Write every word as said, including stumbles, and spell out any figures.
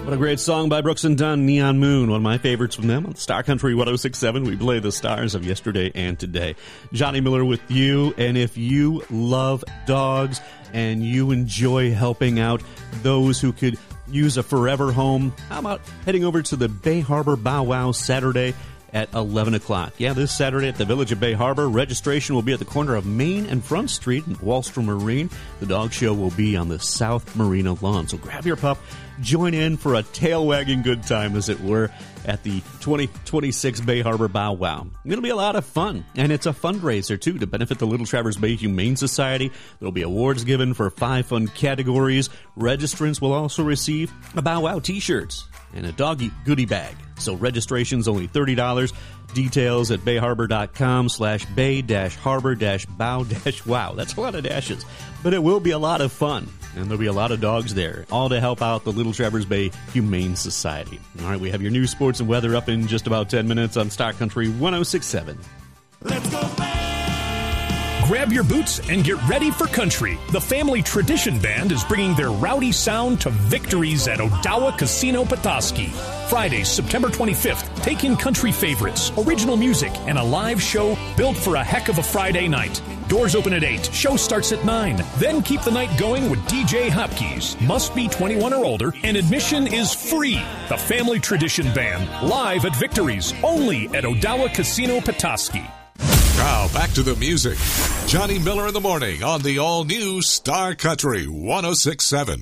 What a great song by Brooks and Dunn, Neon Moon, one of my favorites from them on Star Country one oh six point seven. We play the stars of yesterday and today. Johnny Miller with you, and if you love dogs and you enjoy helping out those who could use a forever home, how about heading over to the Bay Harbor Bow Wow Saturday at eleven o'clock. Yeah, this Saturday at the Village of Bay Harbor. Registration will be at the corner of Main and Front Street in Wallstrom Marine. The dog show will be on the South Marina lawn. So grab your pup, join in for a tail-wagging good time, as it were, at the twenty twenty-six Bay Harbor Bow Wow. It'll be a lot of fun, and it's a fundraiser, too, to benefit the Little Traverse Bay Humane Society. There'll be awards given for five fun categories. Registrants will also receive a Bow Wow t-shirts and a doggy goodie bag. So registration's only thirty dollars. Details at bayharbor.com slash bay dash harbor dash bow dash wow. That's a lot of dashes. But it will be a lot of fun. And there'll be a lot of dogs there, all to help out the Little Traverse Bay Humane Society. All right, we have your news, sports, and weather up in just about ten minutes on Star Country one oh six point seven. Let's go back! Grab your boots and get ready for country. The Family Tradition Band is bringing their rowdy sound to victories at Odawa Casino Petoskey. Friday, September twenty-fifth, take in country favorites, original music, and a live show built for a heck of a Friday night. Doors open at eight. Show starts at nine. Then keep the night going with D J Hopkins. Must be twenty-one or older, and admission is free. The Family Tradition Band, live at Victories, only at Odawa Casino Petoskey. Now, back to the music. Johnny Miller in the morning on the all-new Star Country one oh six point seven.